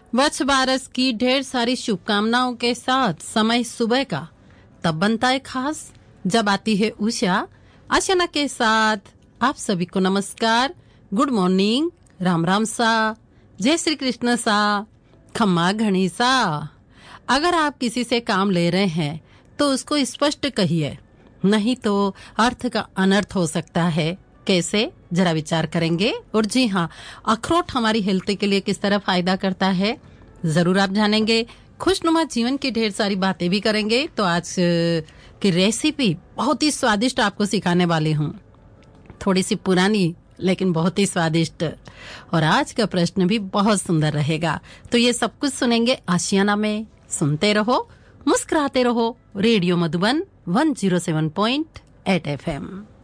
वत्स बारस की ढेर सारी शुभकामनाओं के साथ समय सुबह का तब बनता है खास जब आती है उषा। आशना के साथ आप सभी को नमस्कार, गुड मॉर्निंग, राम राम सा, जय श्री कृष्ण सा, खम्मा घनी सा। अगर आप किसी से काम ले रहे हैं तो उसको स्पष्ट कहिए, नहीं तो अर्थ का अनर्थ हो सकता है। कैसे, जरा विचार करेंगे। और जी हाँ, अखरोट हमारी हेल्थ के लिए किस तरह फायदा करता है जरूर आप जानेंगे। खुशनुमा जीवन की ढेर सारी बातें भी करेंगे। तो आज की रेसिपी बहुत ही स्वादिष्ट आपको सिखाने वाली हूँ, थोड़ी सी पुरानी लेकिन बहुत ही स्वादिष्ट। और आज का प्रश्न भी बहुत सुंदर रहेगा। तो ये सब कुछ सुनेंगे आशियाना में। सुनते रहो, मुस्कुराते रहो। Radio Madhuban 107.8 FM।